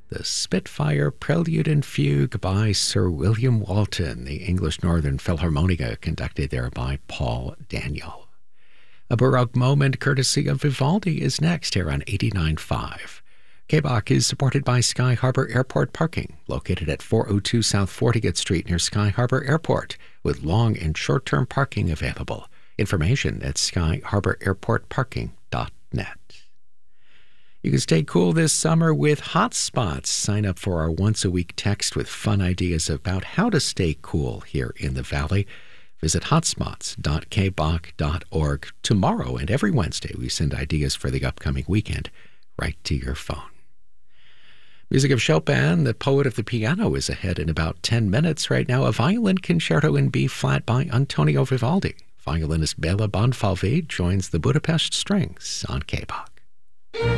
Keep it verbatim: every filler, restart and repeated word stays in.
the Spitfire Prelude and Fugue by Sir William Walton, the English Northern Philharmonica, conducted there by Paul Daniel. A Baroque moment courtesy of Vivaldi is next here on eighty-nine point five. K B O C is supported by Sky Harbor Airport Parking, located at four oh two South fortieth Street near Sky Harbor Airport, with long and short-term parking available. Information at sky harbor airport parking dot net. You can stay cool this summer with Hotspots. Sign up for our once-a-week text with fun ideas about how to stay cool here in the Valley. Visit hotspots dot k b o c dot org. Tomorrow and every Wednesday, we send ideas for the upcoming weekend right to your phone. Music of Chopin, the poet of the piano, is ahead in about ten minutes right now. A violin concerto in B-flat by Antonio Vivaldi. Violinist Bela Bonfalvi joins the Budapest Strings on K B O C.